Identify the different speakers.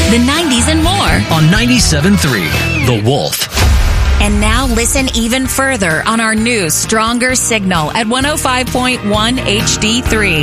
Speaker 1: the 90s, and more.
Speaker 2: On 97.3, The Wolf.
Speaker 1: And now listen even further on our new, stronger signal at 105.1 HD3.